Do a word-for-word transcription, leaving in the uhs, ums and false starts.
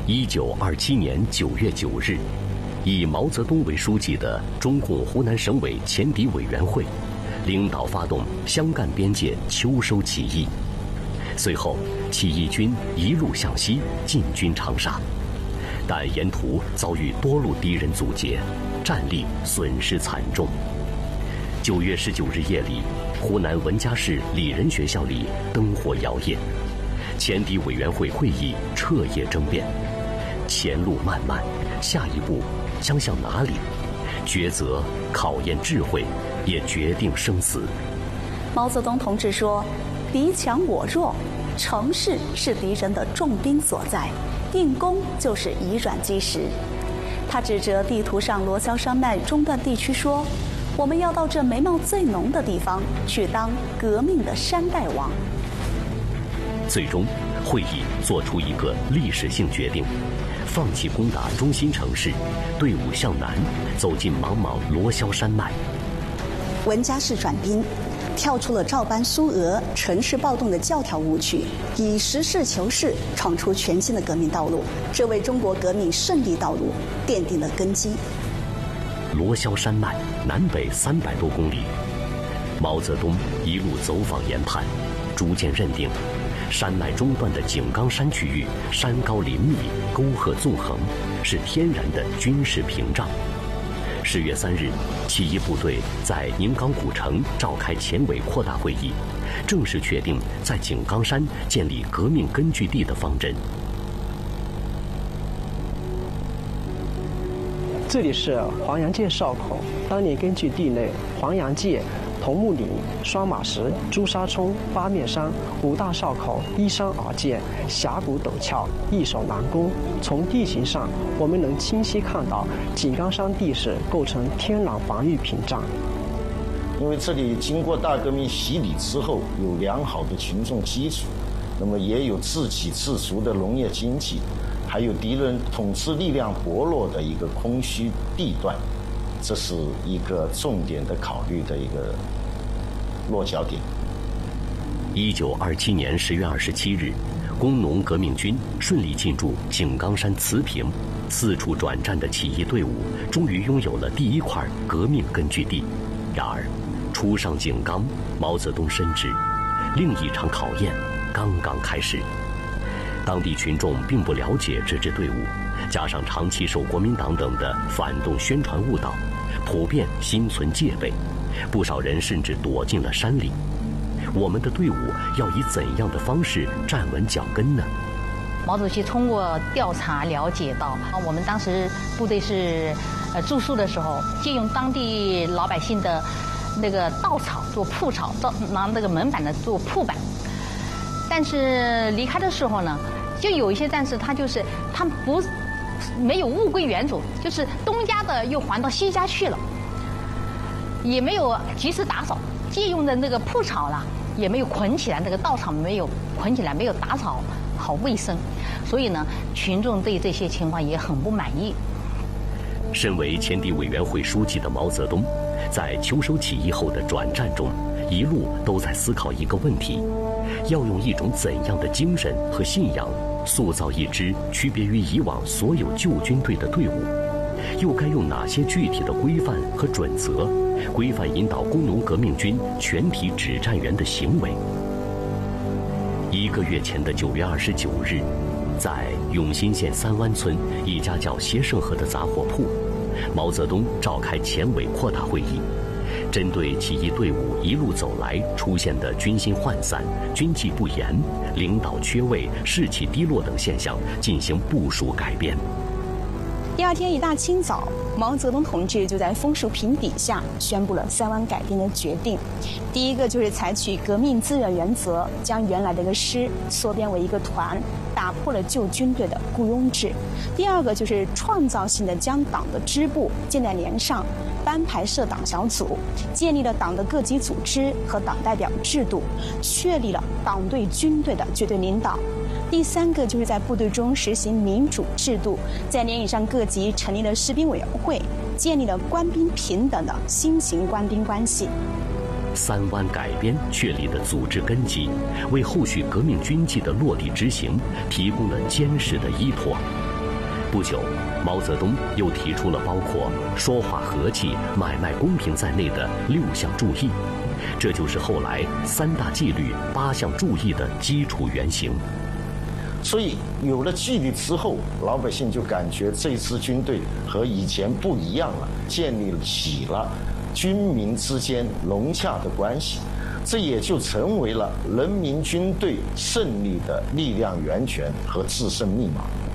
一九二七年九月九日，以毛泽东为书记的中共湖南省委前敌委员会，领导发动湘赣边界秋收起义。随后，起义军一路向西进军长沙，但沿途遭遇多路敌人阻截，战力损失惨重。九月十九日夜里，湖南文家市理仁学校里灯火摇曳，前敌委员会会议彻夜争辩，前路漫漫，下一步将向哪里？抉择考验智慧，也决定生死。 毛泽东同志说：“敌强我弱，城市是敌人的重兵所在，硬攻就是以软击实。”他指着地图上罗霄山脉中段地区说：“我们要到这眉毛最浓的地方去当革命的山大王。” 最终，会议做出一个历史性决定，放弃攻打中心城市，队伍向南走进茫茫罗霄山脉。 文家市转兵，跳出了照搬苏俄城市暴动的教条误区，以实事求是闯出全新的革命道路，这为中国革命胜利道路奠定了根基。 罗霄山脉南北三百多公里，毛泽东一路走访研判，逐渐认定山脉中段的井冈山区域山高林密，沟壑纵横，是天然的军事屏障。十月三日，起义部队在宁冈古城召开前委扩大会议，正式确定在井冈山建立革命根据地的方针。 这里是黄杨界哨口，当年根据地内黄杨界、桐木岭、双马石、朱砂冲、八面山五大哨口依山而建，峡谷陡峭，易守难攻。从地形上，我们能清晰看到井冈山地势构成天然防御屏障。 因为这里经过大革命洗礼之后，有良好的群众基础，那么也有自给自足的农业经济，还有敌人统治力量薄弱的一个空虚地段，这是一个重点的考虑的一个落脚点。 一九二七年十月二十七日，工农革命军顺利进驻井冈山茨坪，四处转战的起义队伍终于拥有了第一块革命根据地。然而，初上井冈，毛泽东深知，另一场考验刚刚开始。当地群众并不了解这支队伍，加上长期受国民党等的反动宣传误导，普遍心存戒备，不少人甚至躲进了山里。我们的队伍要以怎样的方式站稳脚跟呢？ 毛主席通过调查了解到，我们当时部队是呃住宿的时候，借用当地老百姓的那个稻草做铺草，拿那个门板呢做铺板。但是离开的时候呢，就有一些战士他就是他不没有物归原主，就是东家的又还到西家去了，也没有及时打扫，借用的那个铺草啦也没有捆起来，那个稻草没有捆起来，没有打扫好卫生，所以呢，群众对这些情况也很不满意。 身为前敌委员会书记的毛泽东，在秋收起义后的转战中，一路都在思考一个问题：要用一种怎样的精神和信仰，塑造一支区别于以往所有旧军队的队伍？又该用哪些具体的规范和准则，规范引导工农革命军全体指战员的行为？一个月前的九月二十九日，在永新县三湾村一家叫协盛河的杂货铺，毛泽东召开前委扩大会议，针对起义队伍一路走来出现的军心涣散、军纪不严、领导缺位、士气低落等现象进行部署改编。 第二天一大清早，毛泽东同志就在枫树坪底下宣布了三湾改编的决定。第一个就是采取革命自愿原则，将原来的一个师缩编为一个团，打破了旧军队的雇佣制。第二个就是创造性的将党的支部建在连上，班排设党小组，建立了党的各级组织和党代表制度，确立了党对军队的绝对领导。第三个就是在部队中实行民主制度，在连以上各级成立了士兵委员会，建立了官兵平等的新型官兵关系。 三湾改编确立的组织根基，为后续革命军纪的落地执行提供了坚实的依托。 不久，毛泽东又提出了包括说话和气、买卖公平在内的六项注意，这就是后来三大纪律八项注意的基础原型。 所以有了纪律之后，老百姓就感觉这支军队和以前不一样了，建立起了军民之间融洽的关系，这也就成为了人民军队胜利的力量源泉和制胜密码。